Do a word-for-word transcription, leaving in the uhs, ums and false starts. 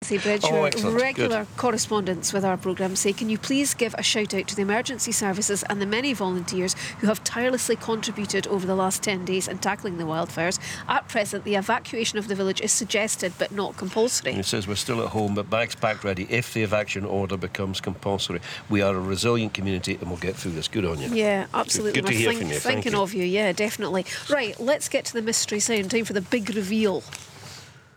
Lindsay Bridge, Oh, your excellent. regular Good. correspondents with our programme, say, can you please give a shout out to the emergency services and the many volunteers who have tirelessly contributed over the last ten days in tackling the wildfires. At present, the evacuation of the village is suggested but not compulsory. And it says we're still at home, but bags packed ready if the evacuation order becomes compulsory. We are a resilient community and we'll get through this. Good on you. Yeah, absolutely. Good to We're hear think- from you. Thank Thinking you. of you, yeah, definitely. Right, let's get to the mystery sound. Time for the big reveal.